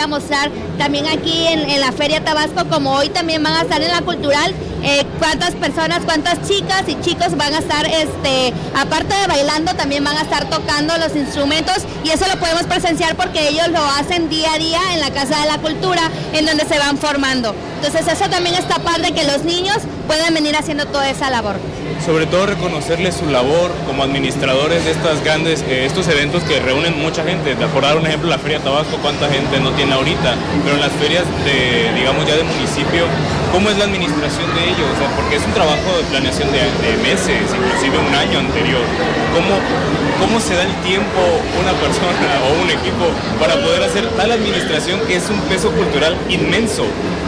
a mostrar también aquí en la Feria Tabasco, como hoy también van a estar en la cultural, cuántas personas, cuántas chicas y chicos van a estar, aparte de bailando, también van a estar tocando los instrumentos, y eso lo podemos presenciar porque ellos lo hacen día a día en la Casa de la Cultura, en donde se van formando. Entonces eso también está padre, que los niños pueden venir haciendo toda esa labor. Sobre todo reconocerles su labor como administradores de estas grandes, estos eventos que reúnen mucha gente. Por dar un ejemplo, la Feria Tabasco, cuánta gente no tiene ahorita, pero en las ferias de, digamos ya de municipio, ¿cómo es la administración de ellos? O sea, porque es un trabajo de planeación de meses, inclusive un año anterior. ¿Cómo se da el tiempo una persona o un equipo para poder hacer tal administración que es un peso cultural inmenso?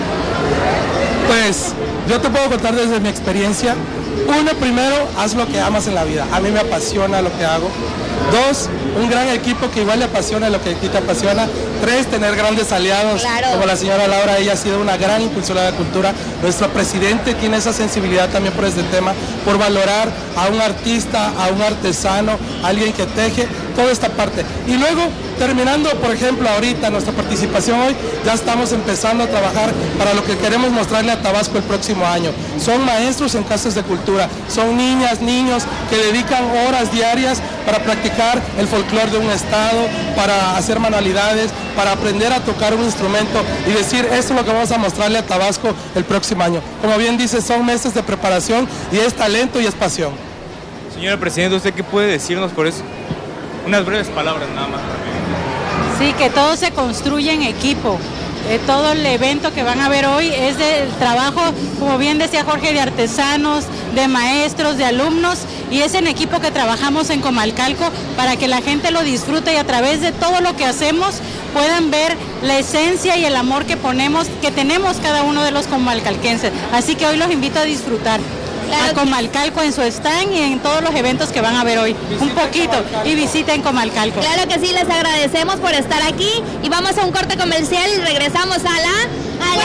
Pues yo te puedo contar desde mi experiencia. Uno, primero, haz lo que amas en la vida. A mí me apasiona lo que hago. Dos, un gran equipo que igual le apasiona lo que a ti te apasiona. Tres, tener grandes aliados, claro, como la señora Laura. Ella ha sido una gran impulsora de la cultura. Nuestro presidente tiene esa sensibilidad también por este tema, por valorar a un artista, a un artesano, a alguien que teje, toda esta parte. Y luego, terminando, por ejemplo, ahorita nuestra participación hoy, ya estamos empezando a trabajar para lo que queremos mostrarle a Tabasco el próximo año. Son maestros en casas de cultura, son niñas, niños que dedican horas diarias para practicar el folclore de un estado, para hacer manualidades, para aprender a tocar un instrumento y decir, esto es lo que vamos a mostrarle a Tabasco el próximo año. Como bien dice, son meses de preparación y es talento y es pasión. Señora Presidenta, ¿usted qué puede decirnos por eso? Unas breves palabras nada más. Sí, que todo se construye en equipo. Todo el evento que van a ver hoy es del trabajo, como bien decía Jorge, de artesanos, de maestros, de alumnos, y es en equipo que trabajamos en Comalcalco para que la gente lo disfrute y a través de todo lo que hacemos puedan ver la esencia y el amor que tenemos cada uno de los comalcalquenses. Así que hoy los invito a disfrutar. Claro, a Comalcalco en su stand y en todos los eventos que van a ver hoy. Un poquito y visiten Comalcalco. Claro que sí, les agradecemos por estar aquí y vamos a un corte comercial y regresamos a la